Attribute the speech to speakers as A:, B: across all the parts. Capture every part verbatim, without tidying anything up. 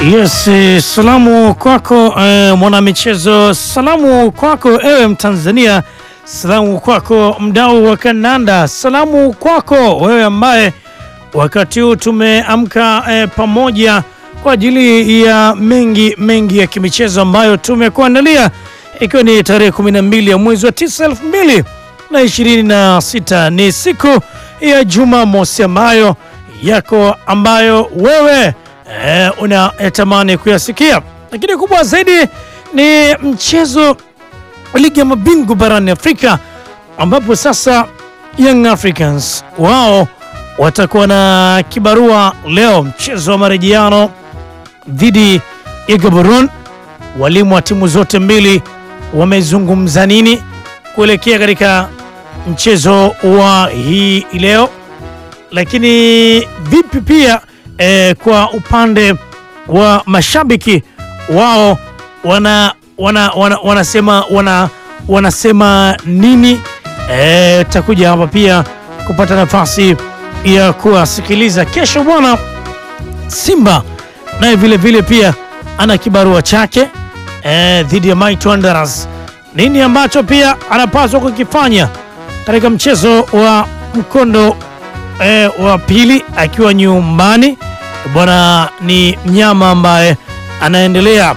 A: Yes, salamu kwako eh, mwanamichezo, salamu kwako ewe Mtanzania, salamu kwako mdau wa kandanda, salamu kwako wewe ambaye wakati huu tumeamka eh, pamoja kwa ajili ya mengi mengi ya kimichezo ambayo tumekuandalia, ikiwa ni tarehe kumi na mbili ya mwezi wa tisa elfu mbili na ishirini na sita. Ni siku ya Jumamosi ambayo yako ambayo wewe Eh, unatamani kuyasikia, lakini kubwa zaidi ni mchezo ligi ya mabingwa barani Afrika, ambapo sasa Young Africans wao watakuwa na kibarua leo, mchezo wa marejeano dhidi ya Gaborone. Walimu wa timu zote mbili wamezungumza nini kuelekea katika mchezo wa hii leo, lakini vipi pia E, kwa upande wa mashabiki wao wana wana wana wanasema wana wanasema nini? E, takuja hapa pia kupata nafasi ya kuwasikiliza. Kesho bwana, Simba naye vile vile pia ana kibarua chake e, dhidi ya Mighty Wanderers. Nini ambacho pia anapaswa kukifanya katika mchezo wa mkondo e, wa pili akiwa nyumbani? Bwana, ni mnyama ambaye anaendelea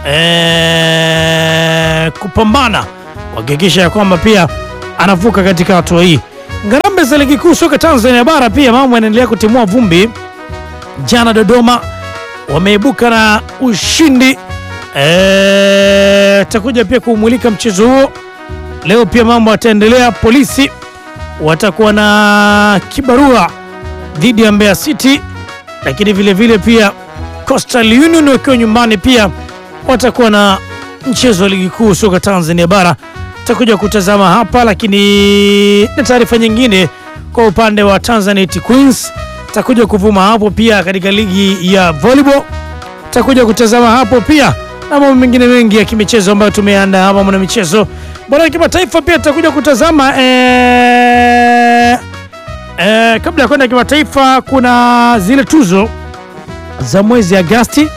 A: ee, kupambana kuhakikisha ya kwamba pia anavuka katika hatua hii. Ngarambe za ligi kuu soka Tanzania bara pia mambo yanaendelea kutimua vumbi. Jana Dodoma wameibuka na ushindi, ee, takuja pia kuumulika mchezo huo. Leo pia mambo yataendelea. Polisi watakuwa na kibarua dhidi ya Mbeya City, lakini vile vile pia Coastal Union wakiwa nyumbani pia watakuwa na mchezo wa ligi kuu soka Tanzania bara, tutakuja kutazama hapa. Lakini na taarifa nyingine kwa upande wa Tanzanite Queens tutakuja kuvuma hapo pia katika ligi ya volleyball, tutakuja kutazama hapo pia na mambo mengine mengi ya kimichezo ambayo tumeandaa hapa. Mwana michezo bora kimataifa pia tutakuja kutazama ee... Eh, kabla ya kwenda kimataifa kuna zile tuzo za mwezi Agosti.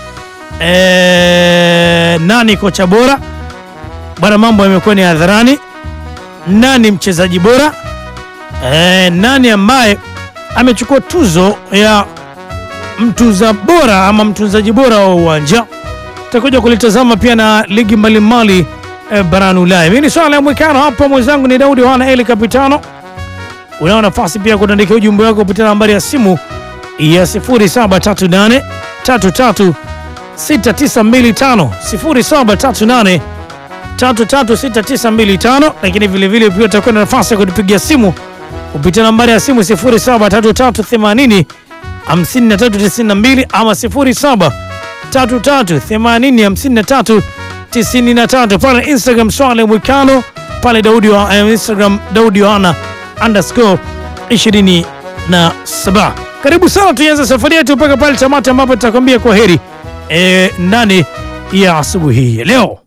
A: Eh, nani kocha bora bwana, mambo yamekuwa ni hadharani. Nani mchezaji bora, eh, nani ambaye amechukua tuzo ya mtunza bora ama mtunzaji bora wa uwanja, tutakuja kulitazama pia na ligi mbalimbali eh, barani Ulaya. Mimi ni swala ya mwekano hapa, mwenzangu ni Daudi Yohana Eli Kapitano. Una nafasi pia kuandika ujumbe wako kupitia nambari ya simu ya sifuri saba tatu nane tatu tatu sita tisa mbili tano sifuri saba tatu nane tatu tatu sita tisa mbili tano. Lakini vile vile pia utakuwa na nafasi ya kutupigia simu kupitia nambari ya simu sifuri saba tatu tatu themanini hamsini na tatu tisini na mbili ama sifuri saba tatu tatu themanini hamsini na tatu tisini na tatu. Pale Instagram swale mwikano, pale Daudi wa Instagram Daudi Yohana underscore ishirini na saba. Karibu sana, tuanze safari yetu mpaka pale tamati ambapo tutakwambia kwa heri e, ndani ya asubuhi hii leo.